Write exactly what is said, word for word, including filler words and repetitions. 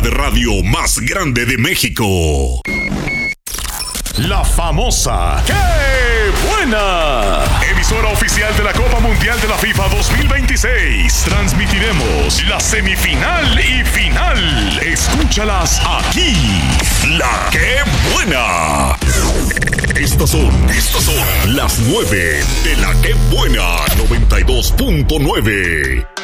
de radio más grande de México. La famosa ¡Qué buena! Emisora oficial de la Copa Mundial de la FIFA dos mil veintiséis. Transmitiremos la semifinal y final. Escúchalas aquí. La ¡Qué buena! Estas son, estas son las nueve de la ¡Qué buena! noventa y dos punto nueve.